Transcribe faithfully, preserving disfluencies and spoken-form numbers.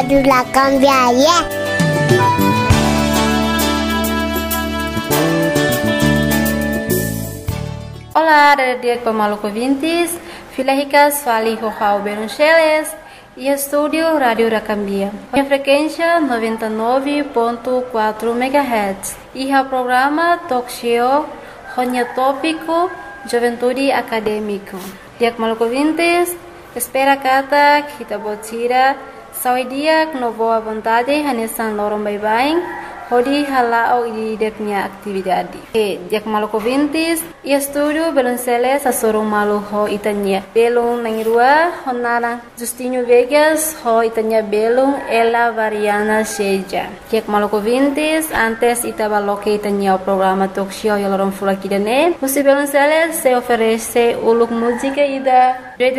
De la cambiaria. Olá, dia Pamaluco ouvintes, Filahicas Fali Rohau Beruncheles e estúdio Rádio Racambia. A frequência noventa e nove ponto quatro megahertz e o programa Talk Show Ronya Tópico Juventude Acadêmico. Dia Pamaluco ouvintes, espera kata kita botira saudia no boa vontade hanesan lorong bye-bye. Hodi halao di depunya atividade. E dia Pamaluco ouvintes, e estúdio Belunceles a sorong malu ho itanya. Belung nangirua honara Justinho Vegas ho itanya belung ela variana seja. Dia Pamaluco ouvintes, antes itabaloke itanya o programa Talk Show yalorong fulakidane. Musi Belunceles se oferece uluk música ida